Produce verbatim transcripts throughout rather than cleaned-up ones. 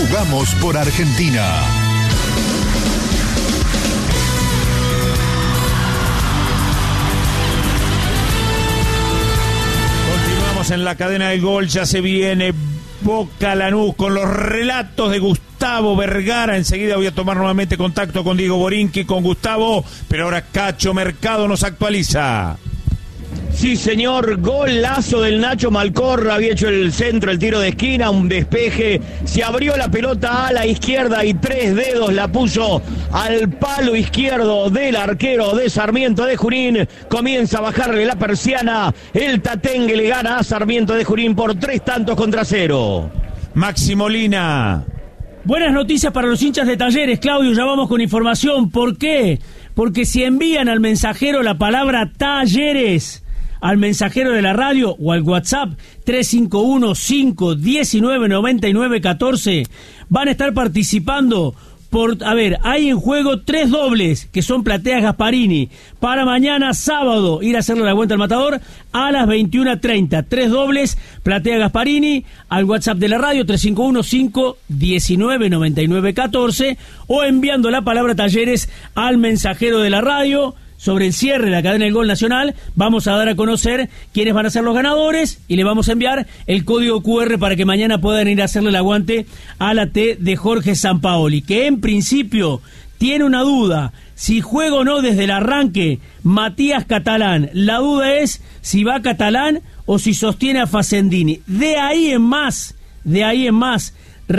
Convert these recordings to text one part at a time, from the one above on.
Jugamos por Argentina. Continuamos en la cadena del gol, ya se viene Boca Lanús con los relatos de Gustavo Vergara. Enseguida voy a tomar nuevamente contacto con Diego Borinqui, con Gustavo, pero ahora Cacho Mercado nos actualiza. Sí, señor, golazo del Nacho Malcorra, había hecho el centro, el tiro de esquina, un despeje, se abrió la pelota a la izquierda y tres dedos la puso al palo izquierdo del arquero de Sarmiento de Junín. Comienza a bajarle la persiana, el Tatengue le gana a Sarmiento de Junín por tres tantos contra cero. Maxi Molina. Buenas noticias para los hinchas de Talleres, Claudio, ya vamos con información. ¿Por qué? Porque si envían al mensajero la palabra Talleres, al mensajero de la radio o al WhatsApp tres cinco uno, cinco uno nueve, nueve nueve uno cuatro, van a estar participando por, a ver, hay en juego tres dobles, que son plateas Gasparini, para mañana sábado, ir a hacerle la vuelta al Matador a las veintiuna treinta, tres dobles, platea Gasparini, al WhatsApp de la radio tres cinco uno, cinco uno nueve, nueve nueve uno cuatro, o enviando la palabra Talleres al mensajero de la radio. Sobre el cierre de la cadena del gol nacional, vamos a dar a conocer quiénes van a ser los ganadores y le vamos a enviar el código cu erre para que mañana puedan ir a hacerle el aguante a la T de Jorge Sampaoli, que en principio tiene una duda, si juega o no desde el arranque Matías Catalán. La duda es si va Catalán o si sostiene a Facendini. De ahí en más, de ahí en más,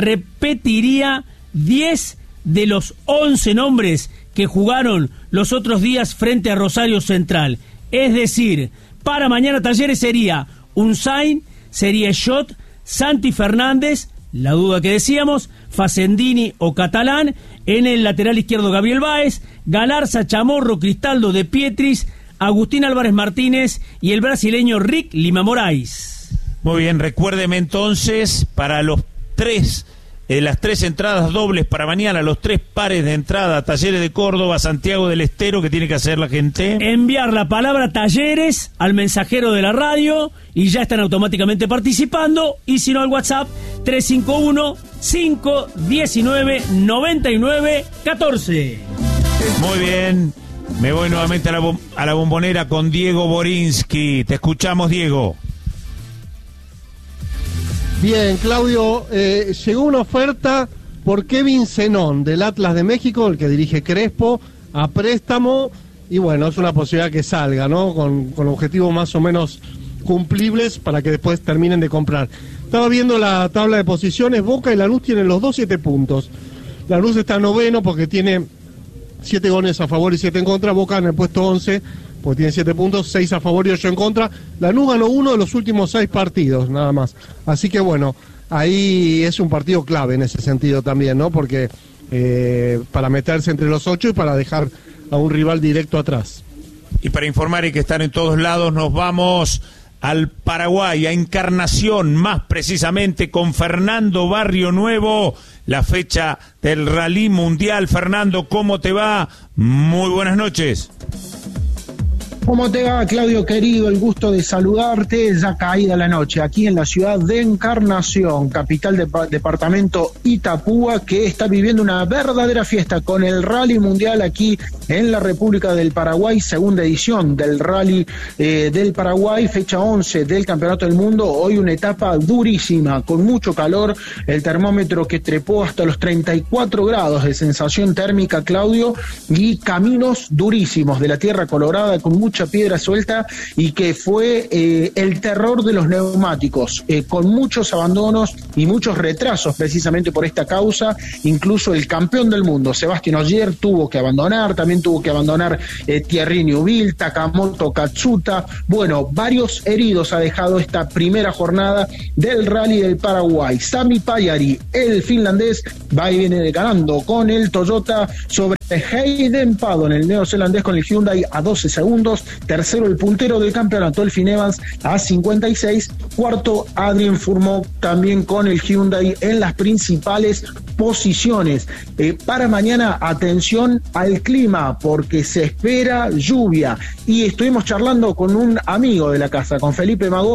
repetiría diez de los once nombres que jugaron los otros días frente a Rosario Central. Es decir, para mañana Talleres sería Unzain, sería Schott, Santi Fernández, la duda que decíamos, Facendini o Catalán, en el lateral izquierdo Gabriel Báez, Galarza, Chamorro, Cristaldo, De Pietris, Agustín Álvarez Martínez y el brasileño Rick Lima Moraes. Muy bien, recuérdeme entonces, para los tres... Eh, las tres entradas dobles para mañana, los tres pares de entrada, Talleres de Córdoba, Santiago del Estero, ¿qué tiene que hacer la gente? Enviar la palabra Talleres al mensajero de la radio y ya están automáticamente participando, y si no al WhatsApp tres cinco uno, cinco uno nueve, nueve nueve uno cuatro. Muy bien, me voy nuevamente a la, bom- a la bombonera con Diego Borinqui. Te escuchamos, Diego. Bien, Claudio, eh, llegó una oferta por Kevin Zenón del Atlas de México, el que dirige Crespo, a préstamo, y bueno, es una posibilidad que salga, ¿no? Con, con objetivos más o menos cumplibles para que después terminen de comprar. Estaba viendo la tabla de posiciones, Boca y Lanús tienen los dos siete puntos. Lanús está noveno porque tiene siete goles a favor y siete en contra, Boca en el puesto once, porque tiene siete puntos, seis a favor y ocho en contra. Lanús ganó uno de los últimos seis partidos, nada más. Así que bueno, ahí es un partido clave en ese sentido también, ¿no? Porque eh, para meterse entre los ocho y para dejar a un rival directo atrás. Y para informar y que están en todos lados, nos vamos al Paraguay, a Encarnación, más precisamente con Fernando Barrio Nuevo, la fecha del Rally Mundial. Fernando, ¿cómo te va? Muy buenas noches. ¿Cómo te va, Claudio querido? El gusto de saludarte, ya caída la noche, aquí en la ciudad de Encarnación, capital del de, departamento Itapúa, que está viviendo una verdadera fiesta con el Rally Mundial aquí en la República del Paraguay, segunda edición del Rally eh, del Paraguay, fecha once del Campeonato del Mundo. Hoy una etapa durísima, con mucho calor, el termómetro que trepó hasta los treinta y cuatro grados de sensación térmica, Claudio, y caminos durísimos de la Tierra Colorada con mucho mucha piedra suelta, y que fue eh, el terror de los neumáticos, eh, con muchos abandonos y muchos retrasos precisamente por esta causa. Incluso el campeón del mundo, Sebastián Ogier, tuvo que abandonar, también tuvo que abandonar eh, Thierry Neuville, Takamoto Katsuta. Bueno, varios heridos ha dejado esta primera jornada del Rally del Paraguay. Sami Pajari, el finlandés, va y viene ganando con el Toyota sobre Hayden Paddon, el neozelandés, con el Hyundai a doce segundos. Tercero el puntero del campeonato, el Finn Evans, a cincuenta y seis. Cuarto Adrien Fourmaux, también con el Hyundai en las principales posiciones. Eh, para mañana, atención al clima, porque se espera lluvia, y estuvimos charlando con un amigo de la casa, con Felipe Magoff,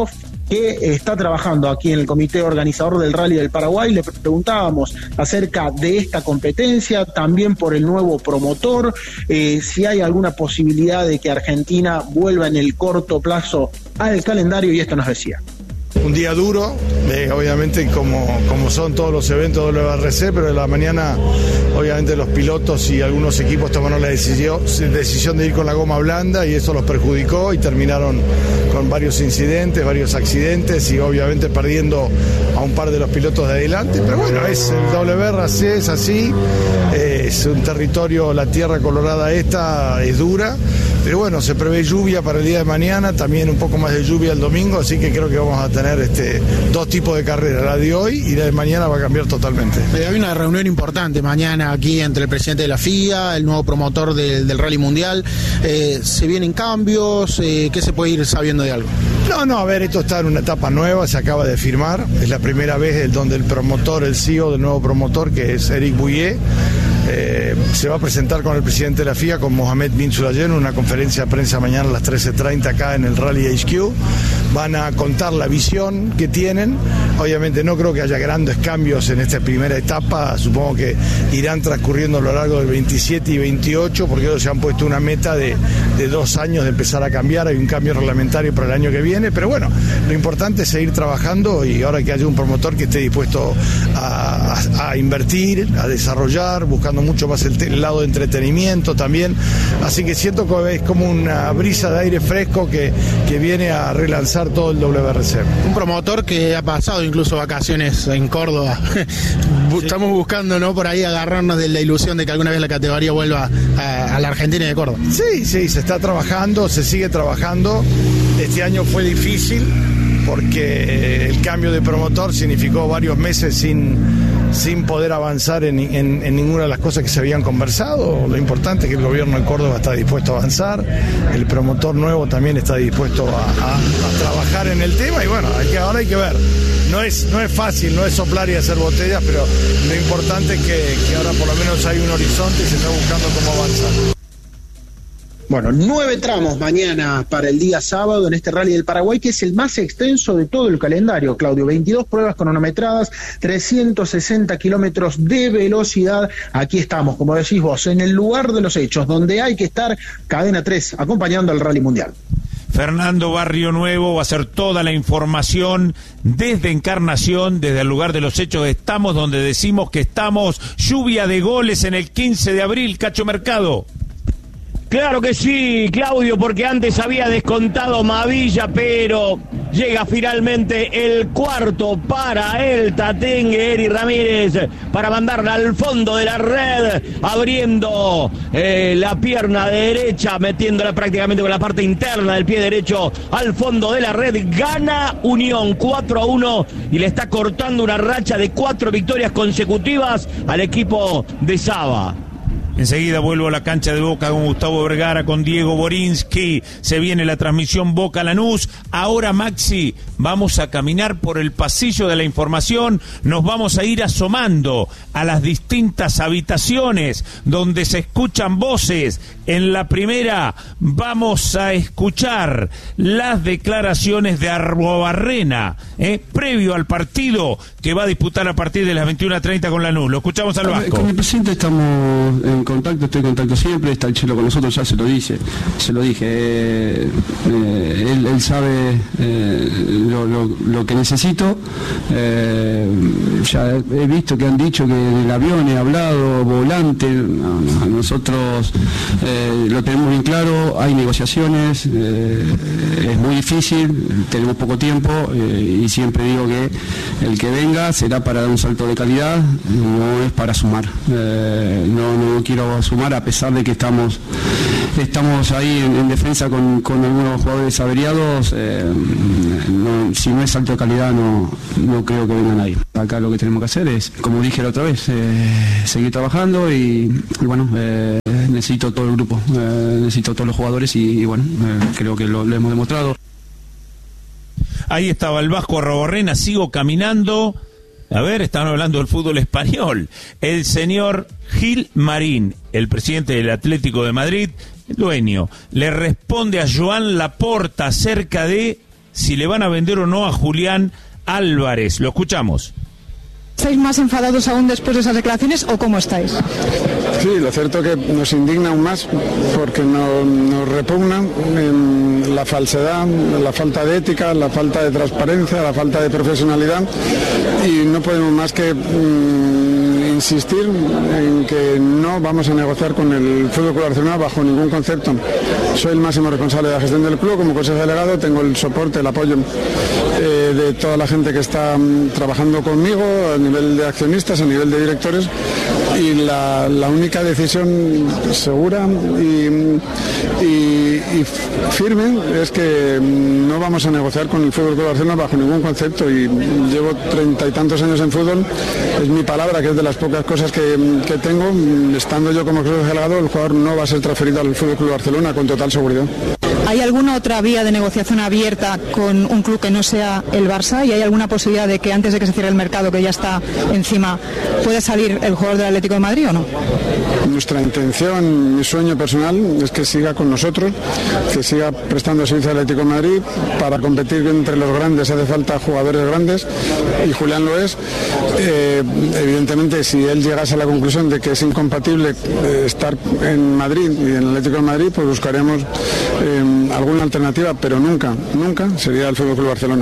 que está trabajando aquí en el comité organizador del Rally del Paraguay. Le preguntábamos acerca de esta competencia, también por el nuevo promotor, eh, si hay alguna posibilidad de que Argentina vuelva en el corto plazo al calendario, y esto nos decía. Un día duro, eh, obviamente como, como son todos los eventos de W R C, pero en la mañana obviamente los pilotos y algunos equipos tomaron la decisión, decisión de ir con la goma blanda y eso los perjudicó y terminaron con varios incidentes, varios accidentes y obviamente perdiendo a un par de los pilotos de adelante, pero bueno, es el W R C, es así, eh, es un territorio, la tierra colorada esta es dura, pero bueno, se prevé lluvia para el día de mañana, también un poco más de lluvia el domingo, así que creo que vamos a tener este, dos tipos de carreras, la de hoy y la de mañana va a cambiar totalmente. Eh, hay una reunión importante mañana aquí entre el presidente de la F I A, el nuevo promotor del, del Rally Mundial. Eh, ¿Se vienen cambios? Eh, ¿Qué se puede ir sabiendo de algo? No, no, a ver, esto está en una etapa nueva, se acaba de firmar, es la primera vez donde el promotor, el C E O del nuevo promotor, que es Eric Bouillet, Eh, se va a presentar con el presidente de la F I A, con Mohamed Bin Sulayem, en una conferencia de prensa mañana a las trece treinta acá en el Rally H Q. Van a contar la visión que tienen. Obviamente no creo que haya grandes cambios en esta primera etapa, supongo que irán transcurriendo a lo largo del veintisiete y veintiocho, porque ellos se han puesto una meta de, de dos años de empezar a cambiar, hay un cambio reglamentario para el año que viene, pero bueno, lo importante es seguir trabajando y ahora que haya un promotor que esté dispuesto a, a, a invertir, a desarrollar, buscando mucho más el, el lado de entretenimiento también, así que siento que es como una brisa de aire fresco que, que viene a relanzar todo el W R C. Un promotor que ha pasado incluso vacaciones en Córdoba. Estamos buscando, ¿no?, por ahí agarrarnos de la ilusión de que alguna vez la categoría vuelva a, a la Argentina y de Córdoba. Sí, sí, se está trabajando, se sigue trabajando. Este año fue difícil porque el cambio de promotor significó varios meses sin sin poder avanzar en, en, en ninguna de las cosas que se habían conversado. Lo importante es que el gobierno de Córdoba está dispuesto a avanzar, el promotor nuevo también está dispuesto a, a, a trabajar en el tema y bueno, hay que, ahora hay que ver. No es, no es fácil, no es soplar y hacer botellas, pero lo importante es que, que ahora por lo menos hay un horizonte y se está buscando cómo avanzar. Bueno, nueve tramos mañana para el día sábado en este Rally del Paraguay, que es el más extenso de todo el calendario, Claudio. veintidós pruebas cronometradas, trescientos sesenta kilómetros de velocidad. Aquí estamos, como decís vos, en el lugar de los hechos, donde hay que estar. Cadena tres, acompañando al Rally Mundial. Fernando Barrio Nuevo va a hacer toda la información desde Encarnación, desde el lugar de los hechos. Estamos donde decimos que estamos. Lluvia de goles en el quince de abril, Cacho Mercado. Claro que sí, Claudio, porque antes había descontado Mavilla, pero llega finalmente el cuarto para el Tatengue, Eri Ramírez, para mandarla al fondo de la red, abriendo eh, la pierna derecha, metiéndola prácticamente con la parte interna del pie derecho al fondo de la red. Gana Unión cuatro a uno y le está cortando una racha de cuatro victorias consecutivas al equipo de Saba. Enseguida vuelvo a la cancha de Boca con Gustavo Vergara, con Diego Borinsky. Se viene la transmisión Boca Lanús. Ahora, Maxi, vamos a caminar por el pasillo de la información. Nos vamos a ir asomando a las distintas habitaciones donde se escuchan voces. En la primera vamos a escuchar las declaraciones de Arbobarrena, eh, previo al partido que va a disputar a partir de las veintiuna treinta con Lanús. Lo escuchamos al Vasco. Con el presidente estamos en contacto, estoy en contacto siempre, está el Chelo con nosotros, ya se lo dice, se lo dije, eh, eh, él, él sabe eh, lo, lo, lo que necesito, eh, ya he visto que han dicho que en el avión he hablado, volante, a, a nosotros eh, lo tenemos bien claro, hay negociaciones, eh, es muy difícil, tenemos poco tiempo eh, y siempre digo que el que venga será para dar un salto de calidad, no es para sumar, eh, no, no quiero sumar a pesar de que estamos estamos ahí en, en defensa con, con algunos jugadores averiados, eh, no, si no es salto de calidad no, no creo que venga nadie. Acá lo que tenemos que hacer es, como dije la otra vez, eh, seguir trabajando y, y bueno, eh, necesito todo el grupo, eh, necesito todos los jugadores y, y bueno, eh, creo que lo, lo hemos demostrado. Ahí estaba el Vasco Arbobarrena, sigo caminando. A ver, estaban hablando del fútbol español. El señor Gil Marín, el presidente del Atlético de Madrid, el dueño, le responde a Joan Laporta acerca de si le van a vender o no a Julián Álvarez. Lo escuchamos. ¿Estáis más enfadados aún después de esas declaraciones o cómo estáis? Sí, lo cierto es que nos indigna aún más porque nos, nos repugna en la falsedad, la falta de ética, la falta de transparencia, la falta de profesionalidad, y no podemos más que mmm, insistir en que no vamos a negociar con el F C Barcelona bajo ningún concepto. Soy el máximo responsable de la gestión del club, como consejo delegado tengo el soporte, el apoyo eh, de toda la gente que está mmm, trabajando conmigo a nivel de accionistas, a nivel de directores, y la, la única decisión segura y, y, y firme es que no vamos a negociar con el F C Barcelona bajo ningún concepto, y llevo treinta y tantos años en fútbol, es mi palabra, que es de las pocas cosas que, que tengo. Estando yo como consejo delegado, el jugador no va a ser transferido al F C Barcelona con total seguridad. ¿Hay alguna otra vía de negociación abierta con un club que no sea el Barça? ¿Y hay alguna posibilidad de que antes de que se cierre el mercado, que ya está encima, pueda salir el jugador del Atlético de Madrid o no? Nuestra intención, mi sueño personal es que siga con nosotros, que siga prestando servicio al Atlético de Madrid. Para competir entre los grandes hace falta jugadores grandes, y Julián lo es. Eh, evidentemente, si él llegase a la conclusión de que es incompatible eh, estar en Madrid y en el Atlético de Madrid, pues buscaremos eh, alguna alternativa, pero nunca, nunca sería el F C Barcelona.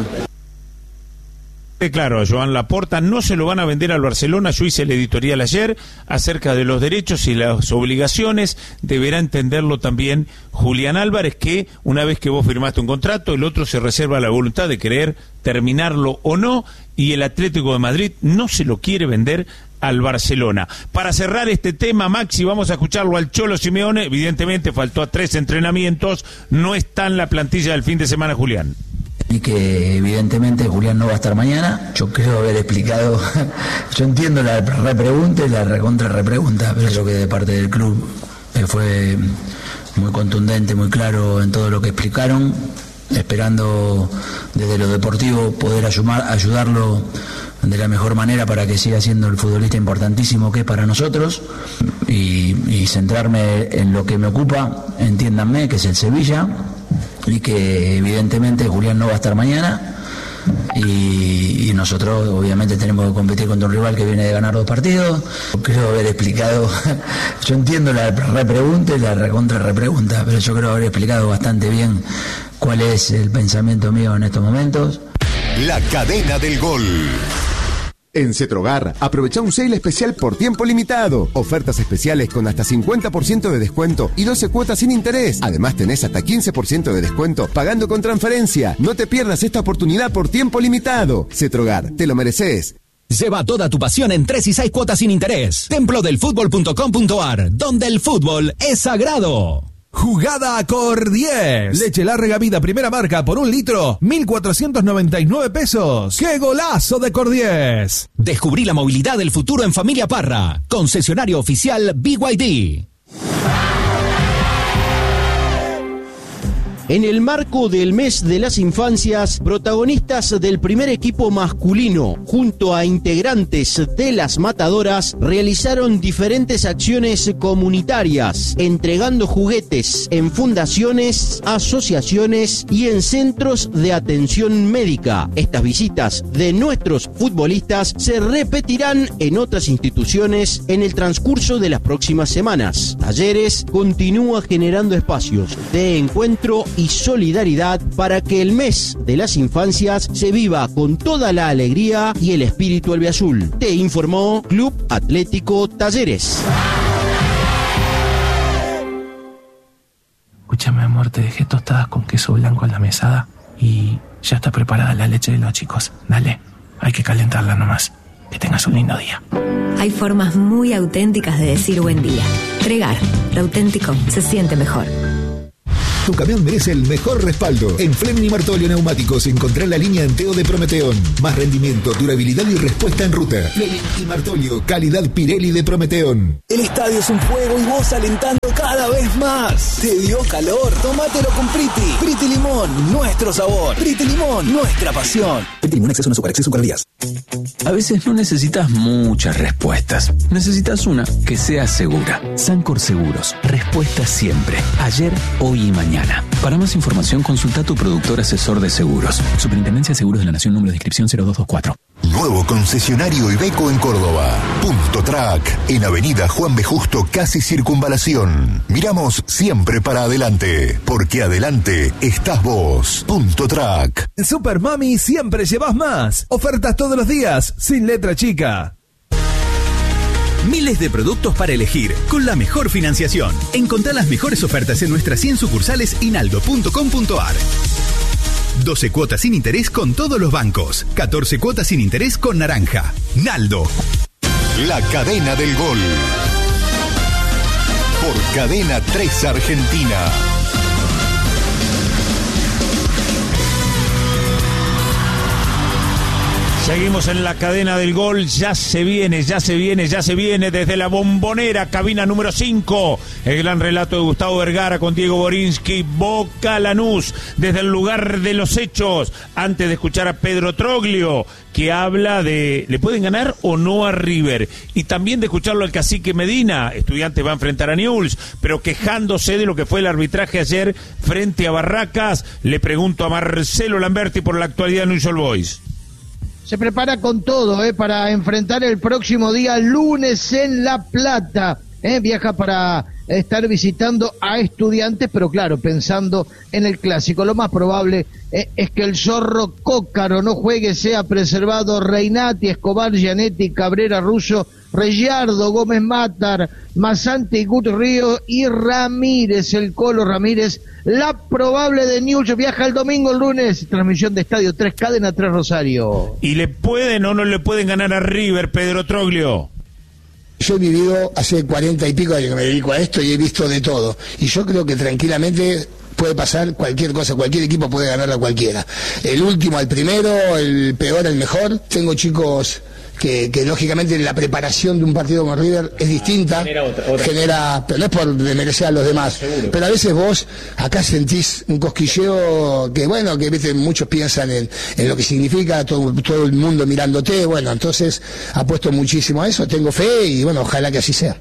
Claro, a Joan Laporta no se lo van a vender al Barcelona. Yo hice el editorial ayer acerca de los derechos y las obligaciones. Deberá entenderlo también Julián Álvarez, que una vez que vos firmaste un contrato, el otro se reserva la voluntad de querer terminarlo o no, y el Atlético de Madrid no se lo quiere vender al Barcelona. Para cerrar este tema, Maxi, vamos a escucharlo al Cholo Simeone. Evidentemente faltó a tres entrenamientos, no está en la plantilla del fin de semana Julián. Y que evidentemente Julián no va a estar mañana. Yo creo haber explicado, yo entiendo la repregunta y la recontra repregunta, pero creo que de parte del club eh, fue muy contundente, muy claro en todo lo que explicaron, esperando desde lo deportivo poder ayudar, ayudarlo de la mejor manera para que siga siendo el futbolista importantísimo que es para nosotros, y, y centrarme en lo que me ocupa, entiéndanme, que es el Sevilla, y que evidentemente Julián no va a estar mañana, y, y nosotros obviamente tenemos que competir contra un rival que viene de ganar dos partidos. Creo haber explicado, yo entiendo la repregunta y la recontra repregunta, pero yo creo haber explicado bastante bien cuál es el pensamiento mío en estos momentos. La cadena del gol. En Cetrogar, aprovecha un sale especial por tiempo limitado. Ofertas especiales con hasta cincuenta por ciento de descuento y doce cuotas sin interés. Además tenés hasta quince por ciento de descuento pagando con transferencia. No te pierdas esta oportunidad por tiempo limitado. Cetrogar, te lo mereces. Lleva toda tu pasión en tres y seis cuotas sin interés. templo del fútbol punto com punto a r, donde el fútbol es sagrado. Jugada Cor diez. Leche larga vida primera marca por un litro, mil cuatrocientos noventa y nueve pesos. ¡Qué golazo de Cor diez! Descubrí la movilidad del futuro en Familia Parra. Concesionario oficial B Y D. En el marco del mes de las infancias, protagonistas del primer equipo masculino, junto a integrantes de las matadoras, realizaron diferentes acciones comunitarias, entregando juguetes en fundaciones, asociaciones y en centros de atención médica. Estas visitas de nuestros futbolistas se repetirán en otras instituciones en el transcurso de las próximas semanas. Talleres continúa generando espacios de encuentro y solidaridad para que el mes de las infancias se viva con toda la alegría y el espíritu albiazul. Te informó Club Atlético Talleres. Escúchame, amor, te dejé tostadas con queso blanco en la mesada y ya está preparada la leche de los chicos. Dale, hay que calentarla nomás. Que tengas un lindo día. Hay formas muy auténticas de decir buen día. Tregar, lo auténtico se siente mejor. Tu camión merece el mejor respaldo. En Fleming y Martolio Neumáticos encontrá la línea Enteo de Prometeón. Más rendimiento, durabilidad y respuesta en ruta. Fleming y Martolio, calidad Pirelli de Prometeón. El estadio es un juego y vos alentando cada vez más. ¿Te dio calor? Tómatelo con Priti. Priti Limón, nuestro sabor. Priti Limón, nuestra pasión. Priti Limón, exceso no azúcar, exceso calorías. A veces no necesitas muchas respuestas. Necesitas una que sea segura. Sancor Seguros. Respuesta siempre. Ayer, hoy y mañana. mañana. Para más información, consulta a tu productor asesor de seguros. Superintendencia de Seguros de la Nación, número de inscripción cero dos dos cuatro. Nuevo concesionario Iveco en Córdoba. Punto Track, en Avenida Juan B. Justo, casi Circunvalación. Miramos siempre para adelante, porque adelante estás vos. Punto Track. En Super Mami siempre llevas más. Ofertas todos los días, sin letra chica. Miles de productos para elegir, con la mejor financiación. Encontrá las mejores ofertas en nuestras cien sucursales y naldo punto com punto a r. doce cuotas sin interés con todos los bancos. catorce cuotas sin interés con Naranja. Naldo. La cadena del gol. Por Cadena tres Argentina. Seguimos en la cadena del gol, ya se viene, ya se viene, ya se viene desde la Bombonera, cabina número cinco, el gran relato de Gustavo Vergara con Diego Borinsky, Boca Lanús, desde el lugar de los hechos, antes de escuchar a Pedro Troglio, que habla de, ¿le pueden ganar o no a River? Y también de escucharlo al cacique Medina, Estudiantes va a enfrentar a Newell's, pero quejándose de lo que fue el arbitraje ayer frente a Barracas, le pregunto a Marcelo Lamberti por la actualidad de Newell's Old Boys. Se prepara con todo eh, para enfrentar el próximo día lunes en La Plata. Eh, viaja para estar visitando a Estudiantes, pero claro, pensando en el clásico. Lo más probable eh, es que el zorro Cócaro no juegue, sea preservado Reinati, Escobar, Gianetti, Cabrera, Russo, Reyardo, Gómez Matar, Masanti, Gut Río y Ramírez, el Colo Ramírez. La probable de Newell's viaja el domingo, el lunes, transmisión de Estadio tres, Cadena tres Rosario. ¿Y le pueden o no le pueden ganar a River, Pedro Troglio? Yo he vivido hace cuarenta y pico años que me dedico a esto y he visto de todo. Y yo creo que tranquilamente puede pasar cualquier cosa, cualquier equipo puede ganar a cualquiera. El último al primero, el peor al mejor. Tengo chicos que, que lógicamente la preparación de un partido con River es distinta, genera, otra, otra. genera pero no es por desmerecer a los demás, Seguro. Pero a veces vos acá sentís un cosquilleo que bueno, que viste, muchos piensan en, en lo que significa, todo, todo el mundo mirándote, bueno, entonces apuesto muchísimo a eso, tengo fe y bueno, ojalá que así sea.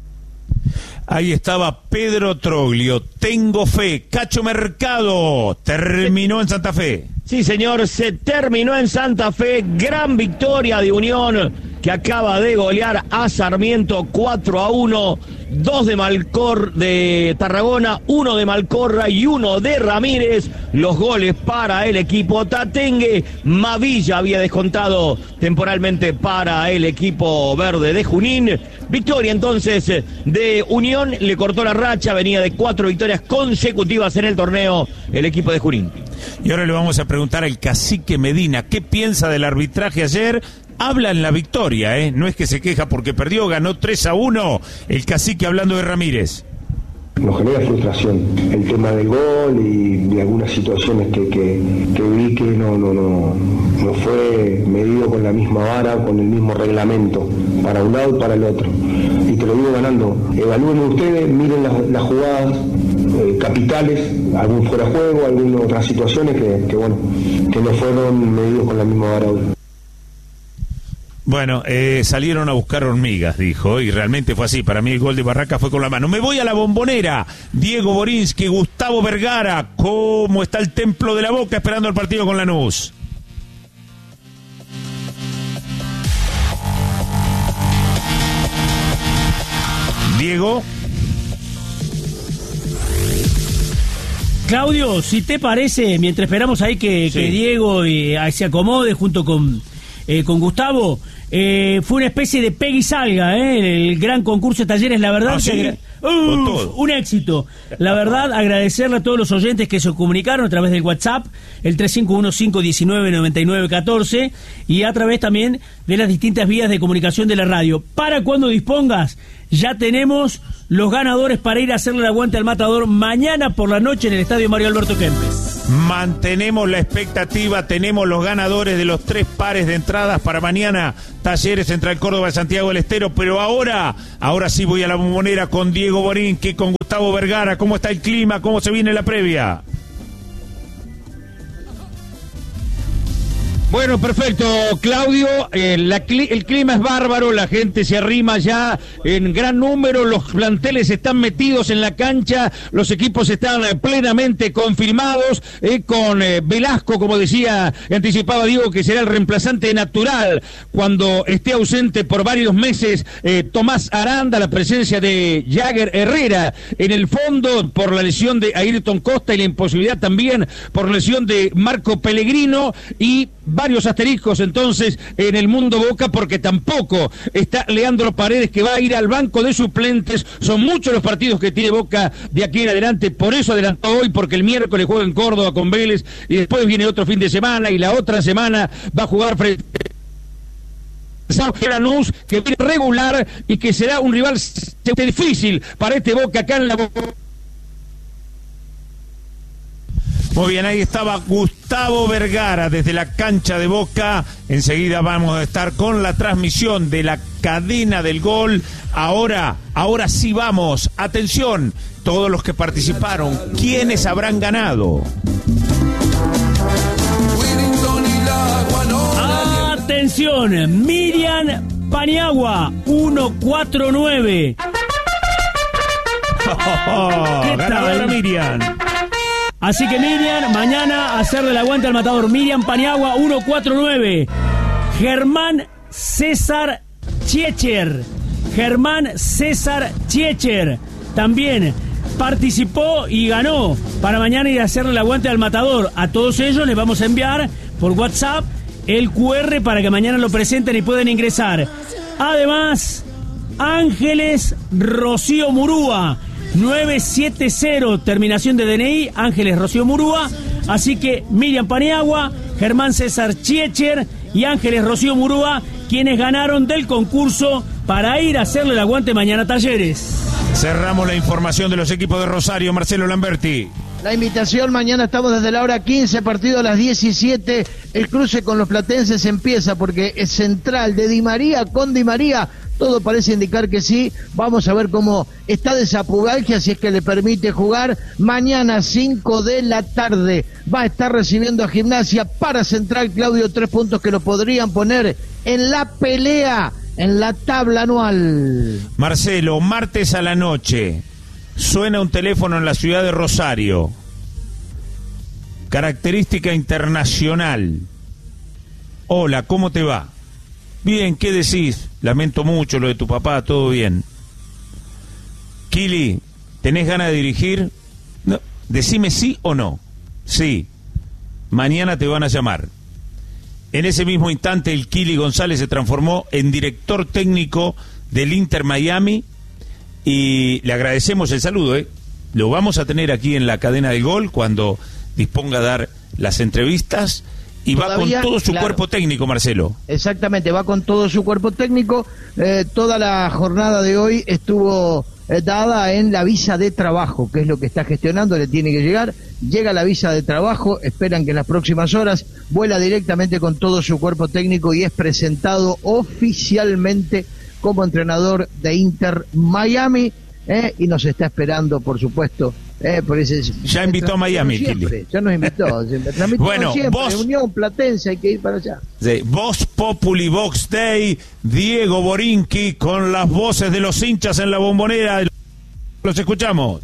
Ahí estaba Pedro Troglio, tengo fe. Cacho Mercado, terminó en Santa Fe. Sí, señor, se terminó en Santa Fe, gran victoria de Unión, que acaba de golear a Sarmiento cuatro a uno, dos de Malcor de Tarragona, uno de Malcorra y uno de Ramírez. Los goles para el equipo tatengue. Mavilla había descontado temporalmente para el equipo verde de Junín. Victoria entonces de Unión, le cortó la racha, venía de cuatro victorias consecutivas en el torneo el equipo de Junín. Y ahora le vamos a preguntar al cacique Medina, ¿qué piensa del arbitraje ayer? Habla en la victoria, ¿eh? No es que se queja porque perdió, ganó tres a uno. El cacique hablando de Ramírez. Nos genera frustración el tema del gol y de algunas situaciones que, que, que vi que no, no, no, no fue medido con la misma vara, con el mismo reglamento, para un lado y para el otro. Y te lo digo ganando. Evalúen ustedes, miren las, las jugadas eh, capitales, algún fuera de juego, algunas otras situaciones que, que, bueno, que no fueron medidos con la misma vara hoy. Bueno, eh, salieron a buscar hormigas, dijo, y realmente fue así. Para mí el gol de Barraca fue con la mano. Me voy a la Bombonera. Diego Borinsky, Gustavo Vergara. ¿Cómo está el Templo de la Boca esperando el partido con Lanús? Diego. Claudio, si te parece, mientras esperamos ahí que, sí. que Diego y, ahí se acomode junto con, eh, con Gustavo, eh, fue una especie de Peggy Salga, eh, el gran concurso de talleres, la verdad. ¿Ah, sí? que, uh, un éxito. La verdad, agradecerle a todos los oyentes que se comunicaron a través del WhatsApp, el tres cinco uno, cinco uno nueve, nueve nueve uno cuatro, y a través también de las distintas vías de comunicación de la radio. Para cuando dispongas, ya tenemos los ganadores para ir a hacerle el aguante al Matador mañana por la noche en el Estadio Mario Alberto Kempes. Mantenemos la expectativa, tenemos los ganadores de los tres pares de entradas para mañana, Talleres Central Córdoba de Santiago del Estero, pero ahora, ahora sí voy a la Bombonera con Diego Borinsky, con Gustavo Vergara. ¿Cómo está el clima? ¿Cómo se viene la previa? Bueno, perfecto, Claudio, eh, la cli- el clima es bárbaro, la gente se arrima ya en gran número, los planteles están metidos en la cancha, los equipos están eh, plenamente confirmados, eh, con eh, Velasco, como decía, anticipaba Diego, que será el reemplazante natural cuando esté ausente por varios meses eh, Tomás Aranda, la presencia de Jagger Herrera en el fondo por la lesión de Ayrton Costa y la imposibilidad también por lesión de Marco Pellegrino, y varios asteriscos entonces en el mundo Boca, porque tampoco está Leandro Paredes, que va a ir al banco de suplentes. Son muchos los partidos que tiene Boca de aquí en adelante, por eso adelantó hoy, porque el miércoles juega en Córdoba con Vélez y después viene otro fin de semana y la otra semana va a jugar frente a Lanús, que viene regular y que será un rival difícil para este Boca acá en la Boca. Muy bien, ahí estaba Gustavo Vergara desde la cancha de Boca. Enseguida vamos a estar con la transmisión de la cadena del gol. Ahora, ahora sí vamos. Atención, todos los que participaron, ¿quiénes habrán ganado? Atención, Miriam Paniagua, ciento cuarenta y nueve. Oh, ¿Qué ganadora tal? Miriam. Así que Miriam, mañana hacerle el aguante al matador. Miriam Paniagua, ciento cuarenta y nueve. Germán César Checher. Germán César Checher también participó y ganó para mañana ir a hacerle el aguante al matador. A todos ellos les vamos a enviar por WhatsApp el cu erre para que mañana lo presenten y puedan ingresar. Además, Ángeles Rocío Murúa, nueve siete cero, terminación de D N I, Ángeles Rocío Murúa. Así que Miriam Paniagua, Germán César Checher y Ángeles Rocío Murúa, quienes ganaron del concurso para ir a hacerle el aguante mañana a Talleres. Cerramos la información de los equipos de Rosario, Marcelo Lamberti. La invitación, mañana estamos desde la hora quince, partido a las diecisiete. El cruce con los platenses empieza porque es Central de Di María con Di María. Todo parece indicar que sí. Vamos a ver cómo está de esa pubalgia, si es que le permite jugar. Mañana cinco de la tarde va a estar recibiendo a Gimnasia para Central. Claudio, tres puntos que lo podrían poner en la pelea, en la tabla anual. Marcelo, martes a la noche suena un teléfono en la ciudad de Rosario. Característica internacional. Hola, ¿cómo te va? Bien, ¿qué decís? Lamento mucho lo de tu papá, todo bien. Kili, ¿tenés ganas de dirigir? No, decime sí o no. Sí. Mañana te van a llamar. En ese mismo instante el Kili González se transformó en director técnico del Inter Miami y le agradecemos el saludo, ¿eh? Lo vamos a tener aquí en la cadena del gol cuando disponga a dar las entrevistas. Y va Todavía, con todo su claro. cuerpo técnico, Marcelo. Exactamente, va con todo su cuerpo técnico. Eh, toda la jornada de hoy estuvo eh, dada en la visa de trabajo, que es lo que está gestionando, le tiene que llegar. Llega la visa de trabajo, esperan que en las próximas horas vuela directamente con todo su cuerpo técnico y es presentado oficialmente como entrenador de Inter Miami. Eh, y nos está esperando, por supuesto. Eh, por ese, ya invitó a Miami, siempre, ya nos invitó. Bueno, siempre, vos, reunión platense, hay que ir para allá. Sí, Voz Populi Vox Day, Diego Borinqui con las voces de los hinchas en la Bombonera. Los escuchamos.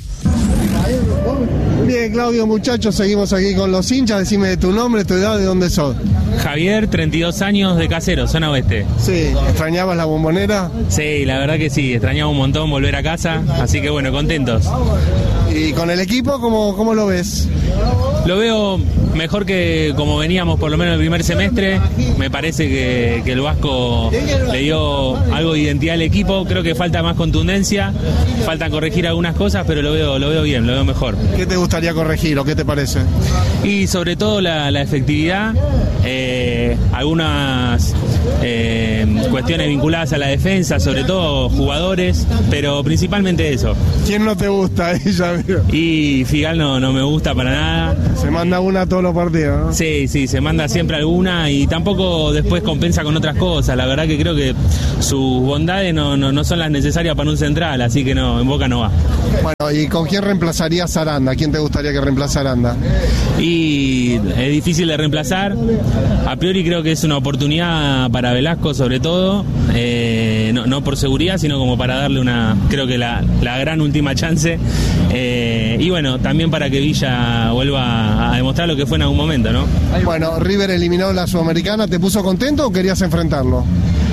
Bien, Claudio, muchachos, seguimos aquí con los hinchas. Decime de tu nombre, tu edad, de dónde sos. Javier, treinta y dos años, de Casero, zona oeste. Sí, ¿extrañabas la Bombonera? Sí, la verdad que sí, extrañaba un montón volver a casa, así que bueno, contentos. ¿Y con el equipo cómo, cómo lo ves? Lo veo mejor que como veníamos por lo menos el primer semestre. Me parece que, que el Vasco le dio algo de identidad al equipo. Creo que falta más contundencia, falta corregir algunas cosas, pero lo veo, lo veo bien, lo veo mejor. ¿Qué te gustaría corregir o qué te parece? Y sobre todo la, la efectividad, eh, algunas eh, cuestiones vinculadas a la defensa, sobre todo jugadores, pero principalmente eso. ¿Quién no te gusta ella, amigo? Y Figal no, no me gusta para nada. Se manda una a todos los partidos, ¿no? Sí, sí, se manda siempre alguna y tampoco después compensa con otras cosas. La verdad que creo que sus bondades no, no, no son las necesarias para un central, así que no, en Boca no va. Bueno, ¿y con quién reemplazarías a Aranda? ¿Quién te gustaría que reemplace a Aranda? Y es difícil de reemplazar. A priori creo que es una oportunidad para Velasco, sobre todo, eh, no, no por seguridad, sino como para darle una, creo que la, la gran última chance. Eh, y bueno, también para que Villa vuelva a demostrar lo que fue en algún momento, ¿no? Bueno, River eliminó la Sudamericana, ¿te puso contento o querías enfrentarlo?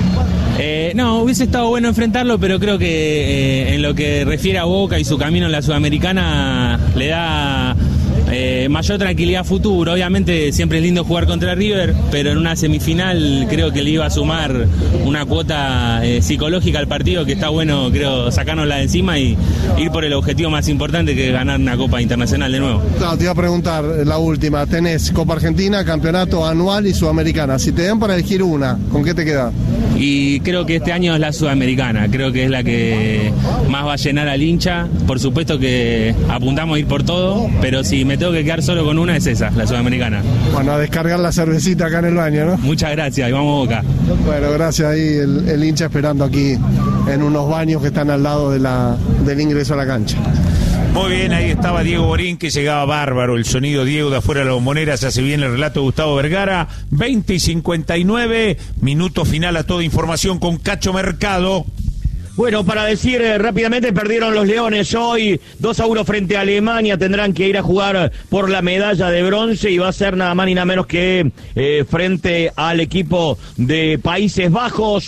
Eh, no, hubiese estado bueno enfrentarlo, pero creo que eh, en lo que refiere a Boca y su camino en la Sudamericana le da eh, mayor tranquilidad a futuro. Obviamente siempre es lindo jugar contra River, pero en una semifinal creo que le iba a sumar una cuota eh, psicológica al partido que está bueno, creo, sacárnosla de encima y ir por el objetivo más importante, que es ganar una Copa Internacional de nuevo. No, te iba a preguntar la última. Tenés Copa Argentina, Campeonato Anual y Sudamericana. Si te dan para elegir una, ¿con qué te quedás? Y creo que este año es la Sudamericana, creo que es la que más va a llenar al hincha. Por supuesto que apuntamos a ir por todo, pero si me tengo que quedar solo con una es esa, la Sudamericana. Bueno, a descargar la cervecita acá en el baño, ¿no? Muchas gracias, y vamos Boca. Bueno, gracias ahí el, el hincha esperando aquí en unos baños que están al lado de la, del ingreso a la cancha. Muy bien, ahí estaba Diego Borín, que llegaba bárbaro. El sonido Diego de afuera de la Bombonera. Se hace bien el relato de Gustavo Vergara. veinte y cincuenta y nueve, minuto final a toda información con Cacho Mercado. Bueno, para decir eh, rápidamente, perdieron los Leones hoy, dos a uno frente a Alemania, tendrán que ir a jugar por la medalla de bronce y va a ser nada más ni nada menos que eh, frente al equipo de Países Bajos,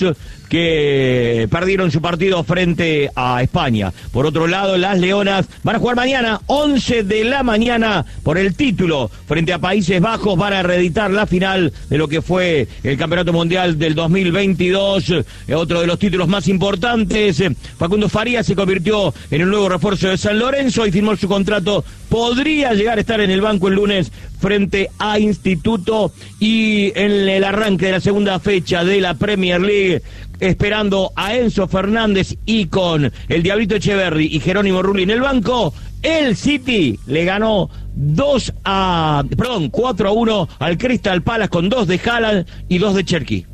que perdieron su partido frente a España. Por otro lado, las Leonas van a jugar mañana, once de la mañana, por el título frente a Países Bajos. Van a reeditar la final de lo que fue el Campeonato Mundial del dos mil veintidós, otro de los títulos más importantes. Facundo Farías se convirtió en el nuevo refuerzo de San Lorenzo y firmó su contrato. Podría llegar a estar en el banco el lunes frente a Instituto, y en el arranque de la segunda fecha de la Premier League, esperando a Enzo Fernández y con el Diablito Echeverri y Jerónimo Rulli en el banco, el City le ganó dos a, perdón, cuatro a uno al Crystal Palace con dos de Haaland y dos de Cherky.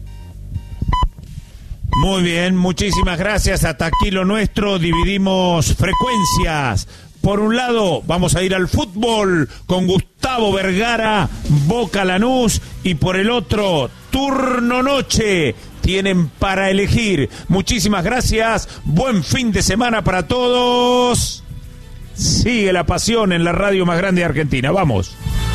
Muy bien, muchísimas gracias. Hasta aquí lo nuestro. Dividimos frecuencias. Por un lado, vamos a ir al fútbol con Gustavo Vergara, Boca Lanús, y por el otro, turno noche. Tienen para elegir. Muchísimas gracias. Buen fin de semana para todos. Sigue la pasión en la radio más grande de Argentina. Vamos.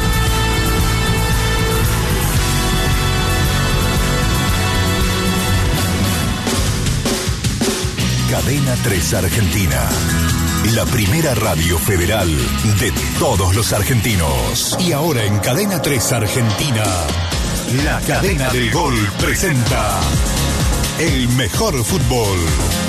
Cadena tres Argentina. La primera radio federal de todos los argentinos. Y ahora en Cadena tres Argentina, la cadena del gol presenta el mejor fútbol.